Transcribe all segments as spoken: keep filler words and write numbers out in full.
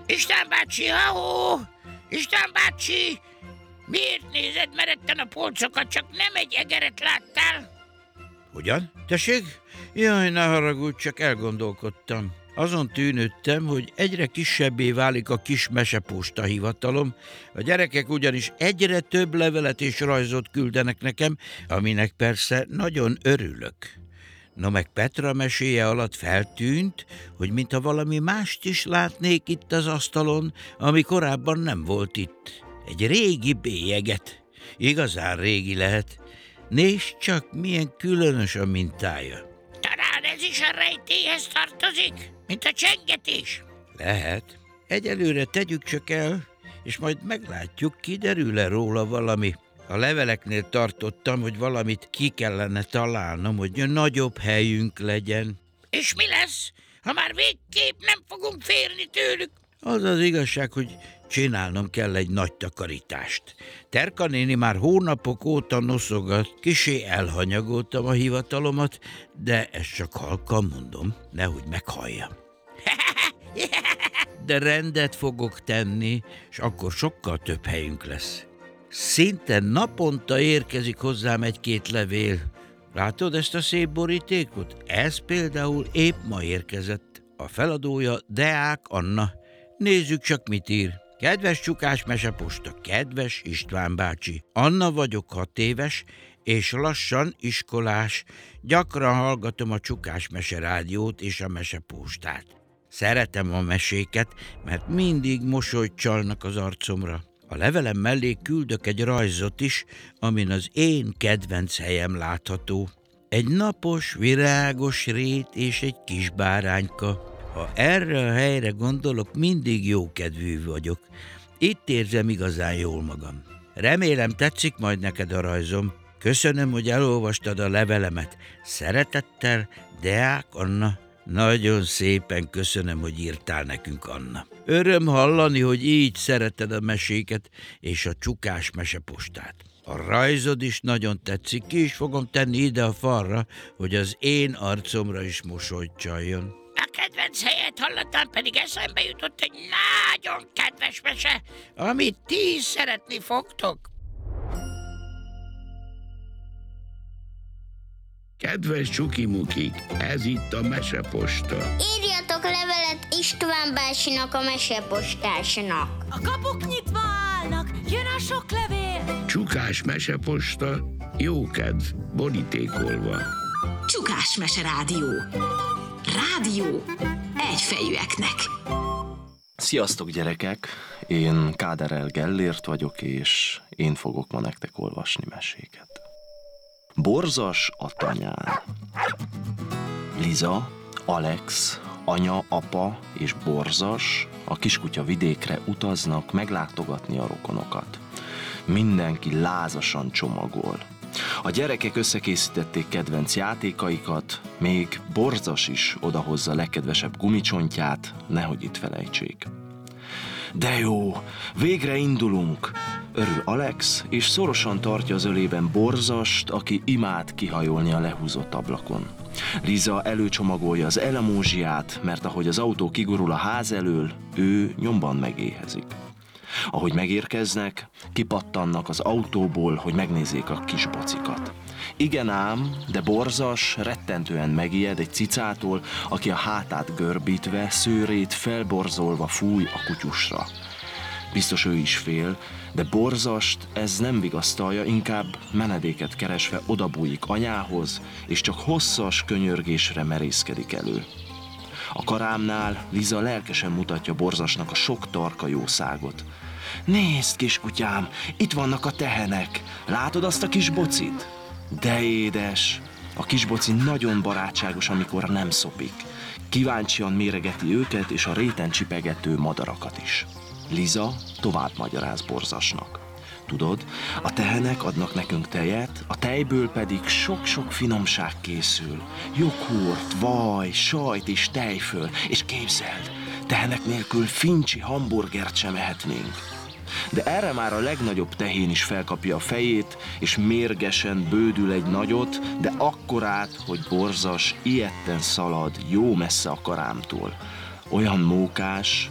István bácsi, ahó! István bácsi! Miért nézed meredten a polcokat, csak nem egy egeret láttál? Hogyan? Tessék? Jaj, ne haragudj, csak elgondolkodtam. Azon tűnődtem, hogy egyre kisebbé válik a kis meseposta hivatalom, a gyerekek ugyanis egyre több levelet és rajzot küldenek nekem, aminek persze nagyon örülök. No meg Petra meséje alatt feltűnt, hogy mintha valami mást is látnék itt az asztalon, ami korábban nem volt itt. Egy régi bélyeget. Igazán régi lehet. Nézd csak, milyen különös a mintája. Talán ez is a rejtélyhez tartozik, mint a csengetés. Lehet. Egyelőre tegyük csak el, és majd meglátjuk, kiderül-e róla valami. A leveleknél tartottam, hogy valamit ki kellene találnom, hogy nagyobb helyünk legyen. És mi lesz, ha már végképp nem fogunk férni tőlük? Az az igazság, hogy csinálnom kell egy nagy takarítást. Terka néni már hónapok óta noszogat, kissé elhanyagoltam a hivatalomat, de ezt csak halkan mondom, nehogy meghalljam. De rendet fogok tenni, és akkor sokkal több helyünk lesz. Szinte naponta érkezik hozzám egy-két levél. Látod ezt a szép borítékot? Ez például épp ma érkezett. A feladója Deák Anna. Nézzük csak, mit ír. Kedves Csukás meseposta, kedves István bácsi, Anna vagyok, hat éves, és lassan iskolás. Gyakran hallgatom a Csukás mese rádiót és a mesepostát. Szeretem a meséket, mert mindig mosolyt csalnak az arcomra. A levelem mellé küldök egy rajzot is, amin az én kedvenc helyem látható. Egy napos, virágos rét és egy kis bárányka. Ha erre a helyre gondolok, mindig jókedvű vagyok. Itt érzem igazán jól magam. Remélem tetszik majd neked a rajzom. Köszönöm, hogy elolvastad a levelemet. Szeretettel, Deák Anna. Nagyon szépen köszönöm, hogy írtál nekünk, Anna. Öröm hallani, hogy így szereted a meséket és a Csukás mesepostát. A rajzod is nagyon tetszik, ki is fogom tenni ide a falra, hogy az én arcomra is mosolyt csaljon. A kedvenc helyet hallatán pedig eszembe jutott egy nagyon kedves mese, amit ti is szeretni fogtok. Kedves csukimukik, ez itt a meseposta. Írjatok levelet István bácsinak, a mesepostásnak. A kapuk nyitva állnak, jön a sok levél. Csukás meseposta, jókedv, borítékolva. Csukás mese rádió. Rádió egyfejűeknek. Sziasztok gyerekek, én Káderel Gellért vagyok, és én fogok ma nektek olvasni meséket. Borzas a tanyán. Liza, Alex, anya, apa és Borzas a kiskutya vidékre utaznak meglátogatni a rokonokat. Mindenki lázasan csomagol. A gyerekek összekészítették kedvenc játékaikat, még Borzas is odahozza legkedvesebb gumicsontját, nehogy itt felejtsék. De jó, végre indulunk! Örül Alex, és szorosan tartja az ölében Borzast, aki imád kihajolni a lehúzott ablakon. Liza előcsomagolja az elemózsiát, mert ahogy az autó kigurul a ház elől, ő nyomban megéhezik. Ahogy megérkeznek, kipattannak az autóból, hogy megnézzék a kis bocikat. Igen ám, de Borzas rettentően megijed egy cicától, aki a hátát görbítve, szőrét felborzolva fúj a kutyusra. Biztos ő is fél, de Borzast ez nem vigasztalja, inkább menedéket keresve odabújik anyához, és csak hosszas könyörgésre merészkedik elő. A karámnál Liza lelkesen mutatja Borzasnak a sok tarka jószágot. Nézd, kiskutyám, itt vannak a tehenek. Látod azt a kis bocit? De édes! A kisboci nagyon barátságos, amikor nem szopik. Kíváncsian méregeti őket és a réten csipegető madarakat is. Liza tovább magyaráz Borzasnak. Tudod, a tehenek adnak nekünk tejet, a tejből pedig sok-sok finomság készül. Joghurt, vaj, sajt és tejföl, és képzeld, tehenek nélkül fincsi hamburgert sem ehetnénk. De erre már a legnagyobb tehén is felkapja a fejét, és mérgesen bődül egy nagyot, de akkorát, hogy Borzas ijedten szalad jó messze a karámtól. Olyan mókás,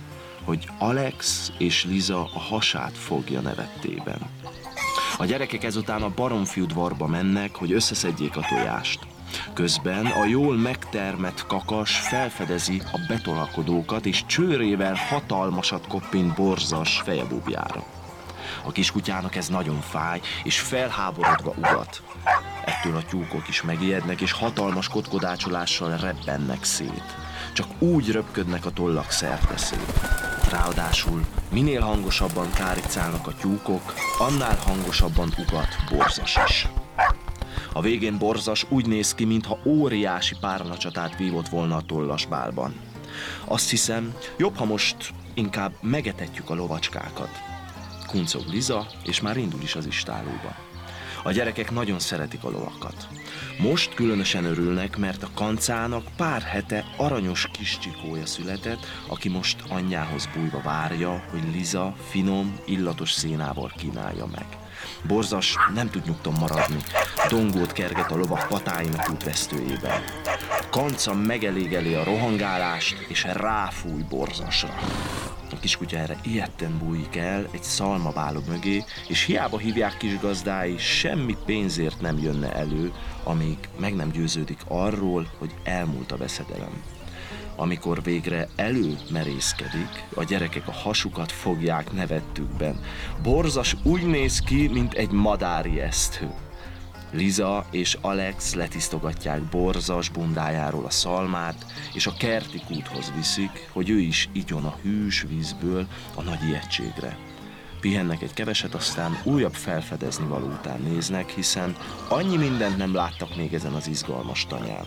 hogy Alex és Liza a hasát fogja nevettében. A gyerekek ezután a baromfiudvarba mennek, hogy összeszedjék a tojást. Közben a jól megtermett kakas felfedezi a betolakodókat, és csőrével hatalmasat koppint Borzas fejebubjára. A kiskutyának ez nagyon fáj, és felháborodva ugat. Ettől a tyúkok is megijednek, és hatalmas kotkodácsolással rebbennek szét. Csak úgy röpködnek a tollak szerteszét. Ráadásul minél hangosabban káricálnak a tyúkok, annál hangosabban ugat Borzas is. A végén Borzas úgy néz ki, mintha óriási párnacsatát vívott volna a tollas bálban. Azt hiszem, jobb, ha most inkább megetetjük a lovacskákat. Kuncog Liza, és már indul is az istállóba. A gyerekek nagyon szeretik a lovakat. Most különösen örülnek, mert a kancának pár hete aranyos kis csikója született, aki most anyjához bújva várja, hogy Liza finom, illatos szénával kínálja meg. Borzas nem tud nyugton maradni, dongót kerget a lovak patáinak útvesztőjében. Kanca megelégeli a rohangálást, és ráfúj Borzasra. A kiskutya erre ijedten bújik el egy szalmabáló mögé, és hiába hívják kisgazdái, semmi pénzért nem jönne elő, amíg meg nem győződik arról, hogy elmúlt a veszedelem. Amikor végre előmerészkedik, a gyerekek a hasukat fogják nevettükben. Borzas úgy néz ki, mint egy madárijesztő. Liza és Alex letisztogatják Borzas bundájáról a szalmát, és a kerti kúthoz viszik, hogy ő is igyon a hűs vízből a nagy ijegységre. Pihennek egy keveset, aztán újabb felfedezni való után néznek, hiszen annyi mindent nem láttak még ezen az izgalmas tanyán.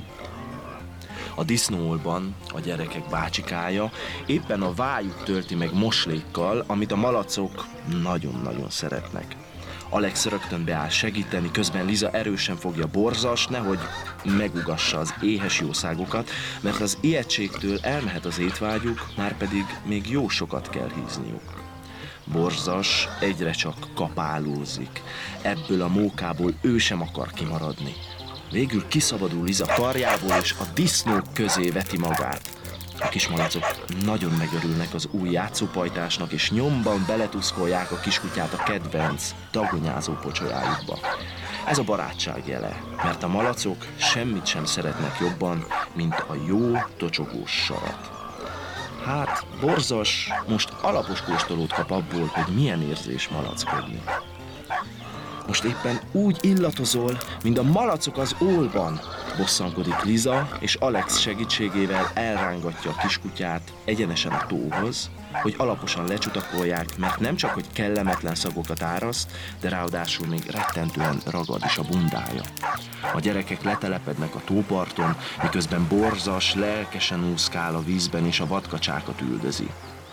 A disznóolban a gyerekek bácsikája éppen a vájuk tölti meg moslékkal, amit a malacok nagyon-nagyon szeretnek. Alex rögtön beáll segíteni, közben Liza erősen fogja Borzas, nehogy megugassa az éhes jószágokat, mert az ijegységtől elmehet az étvágyuk, márpedig még jó sokat kell hízniuk. Borzas egyre csak kapálózik. Ebből a mókából ő sem akar kimaradni. Végül kiszabadul Liza karjából, és a disznók közé veti magát. A kismalacok nagyon megörülnek az új játszópajtásnak, és nyomban beletuszkolják a kiskutyát a kedvenc, dagonyázó pocsolyájukba. Ez a barátság jele, mert a malacok semmit sem szeretnek jobban, mint a jó, tocsogós sarat. Hát, Borzas most alapos kóstolót kap abból, hogy milyen érzés malackodni. Most éppen úgy illatozol, mint a malacok az ólban, bosszankodik Liza, és Alex segítségével elrángatja a kiskutyát egyenesen a tóhoz, hogy alaposan lecsutakolják, mert nem csak, hogy kellemetlen szagokat áraszt, de ráadásul még rettentően ragad is a bundája. A gyerekek letelepednek a tóparton, miközben Borzas lelkesen úszkál a vízben, és a vadkacsákat üldözi.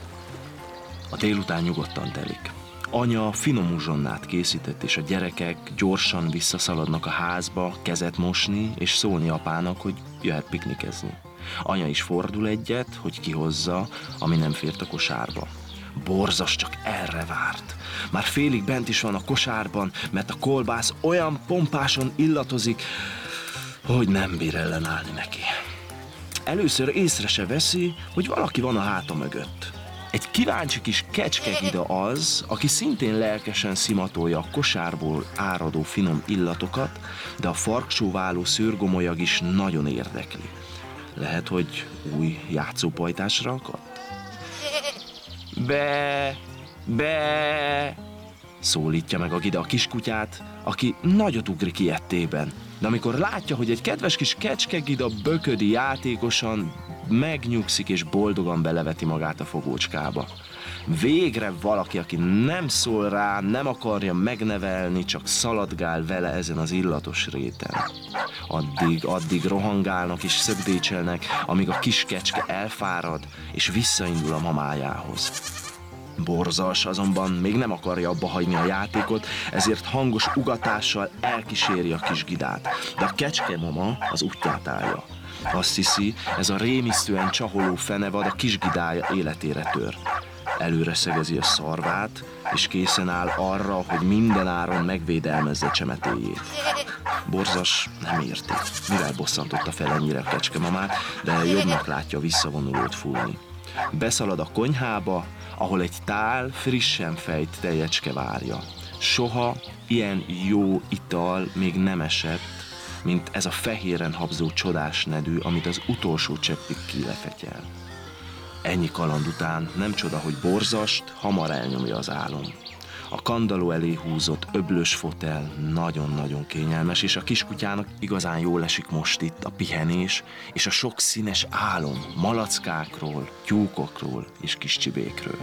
A délután nyugodtan telik. Anya finom uzsonnát készített, és a gyerekek gyorsan visszaszaladnak a házba kezet mosni, és szólni apának, hogy jöhet piknikezni. Anya is fordul egyet, hogy kihozza, ami nem fért a kosárba. Borzas csak erre várt. Már félig bent is van a kosárban, mert a kolbász olyan pompáson illatozik, hogy nem bír ellenállni neki. Először észre se veszi, hogy valaki van a háta mögött. Egy kíváncsi kis kecskegida az, aki szintén lelkesen szimatolja a kosárból áradó finom illatokat, de a farksóváló szőrgomolyag is nagyon érdekli. Lehet, hogy új játszópajtásra akadt? Be, be, szólítja meg a gida a kiskutyát, aki nagyot ugrik ijedtében. De amikor látja, hogy egy kedves kis kecskegida böködi játékosan, megnyugszik és boldogan beleveti magát a fogócskába. Végre valaki, aki nem szól rá, nem akarja megnevelni, csak szaladgál vele ezen az illatos réten. Addig, addig rohangálnak és szögdécselnek, amíg a kis kecske elfárad és visszaindul a mamájához. Borzas azonban még nem akarja abba hagyni a játékot, ezért hangos ugatással elkíséri a kis gidát, de a kecskemama az útját állja. Azt hiszi, ez a rémisztően csaholó fenevad a kisgidája életére tör. Előre szegezi a szarvát, és készen áll arra, hogy minden áron megvédelmezze csemetéjét. Borzas nem érti, mivel bosszantotta fel ennyire a kecskemamát, de jobbnak látja visszavonulót fújni. Beszalad a konyhába, ahol egy tál frissen fejt tejecske várja. Soha ilyen jó ital még nem esett, mint ez a fehéren habzó csodás nedű, amit az utolsó cseppig kilefetyel. Ennyi kaland után nem csoda, hogy Borzast hamar elnyomja az álom. A kandalló elé húzott öblös fotel nagyon-nagyon kényelmes, és a kiskutyának igazán jól esik most itt a pihenés és a sok színes álom malackákról, tyúkokról és kis csibékről.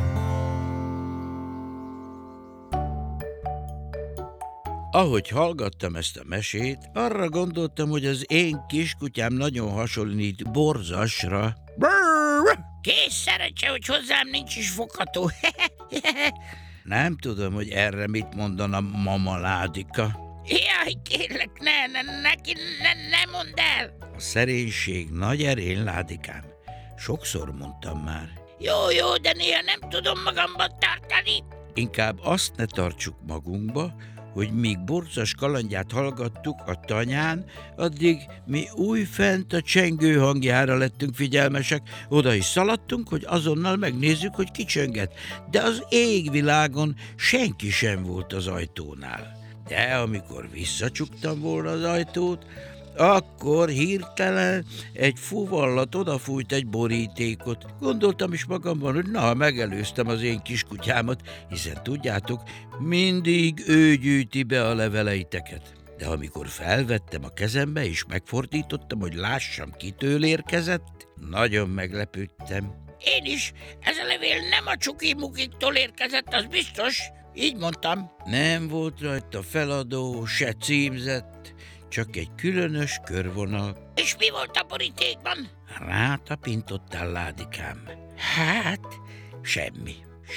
Ahogy hallgattam ezt a mesét, arra gondoltam, hogy az én kiskutyám nagyon hasonlít Borzasra. Kész szerencse, hogy hozzám nincs is fogható. Nem tudom, hogy erre mit mondana Mama Ládika. Jaj, kérlek, ne, ne, neki ne, ne mondd el. A szerénység nagy erény, Ládikám. Sokszor mondtam már. Jó, jó, de néha nem tudom magamban tartani. Inkább azt ne tartsuk magunkba, hogy míg Borzas kalandját hallgattuk a tanyán, addig mi újfent a csengő hangjára lettünk figyelmesek, oda is szaladtunk, hogy azonnal megnézzük, hogy ki csönget, de az égvilágon senki sem volt az ajtónál. De amikor visszacsuktam volna az ajtót, akkor hirtelen egy fuvallat odafújt egy borítékot. Gondoltam is magamban, hogy na, megelőztem az én kiskutyámat, hiszen tudjátok, mindig ő gyűjti be a leveleiteket. De amikor felvettem a kezembe és megfordítottam, hogy lássam, kitől érkezett, nagyon meglepődtem. Én is, ez a levél nem a Csuki-Mukiktól érkezett, az biztos. Így mondtam. Nem volt rajta feladó, se címzett, csak egy különös körvonal. És mi volt a borítékban? Rátapintottál, Ládikám. Hát, Semmi.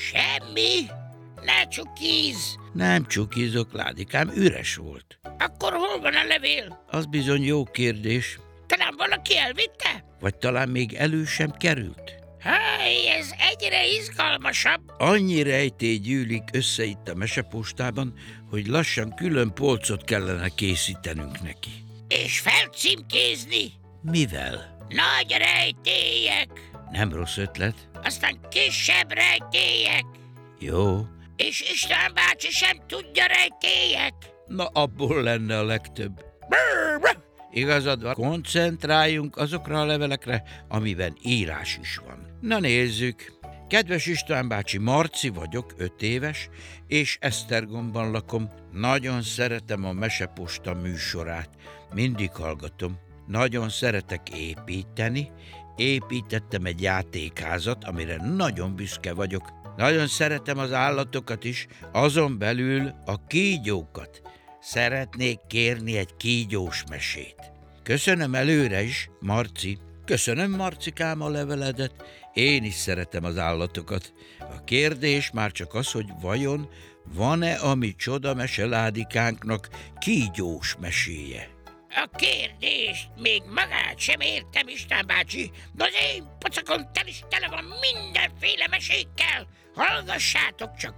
semmi. Ne csukízz. Nem csukizok, Ládikám, üres volt. Akkor hol van a levél? Az bizony jó kérdés. Talán valaki elvitte? Vagy talán még elő sem került. Háj, ez egyre izgalmasabb. Annyi rejtély gyűlik össze itt a mesepostában, hogy lassan külön polcot kellene készítenünk neki. És felcímkézni. Mivel? Nagy rejtélyek. Nem rossz ötlet? Aztán kisebb rejtélyek. Jó. És István bácsi sem tudja rejtélyek. Na, abból lenne a legtöbb. Brr, brr. Igazad van, koncentráljunk azokra a levelekre, amiben írás is van. Na nézzük. Kedves István bácsi, Marci vagyok, öt éves, és Esztergomban lakom. Nagyon szeretem a Meseposta műsorát. Mindig hallgatom. Nagyon szeretek építeni. Építettem egy játékházat, amire nagyon büszke vagyok. Nagyon szeretem az állatokat is, azon belül a kígyókat. Szeretnék kérni egy kígyós mesét. Köszönöm előre is, Marci. Köszönöm, Marcikám, a leveledet. Én is szeretem az állatokat. A kérdés már csak az, hogy vajon van-e a mi csodamese Ládikánknak kígyós meséje? A kérdést még magát sem értem, István bácsi, de az én pocakon tel is tele van mindenféle mesékkel. Hallgassátok csak!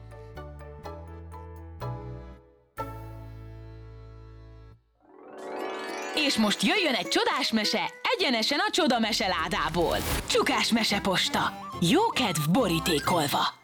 És most jöjjön egy csodás mese egyenesen a csoda meseládából. Csukás meseposta. Jó kedv borítékolva.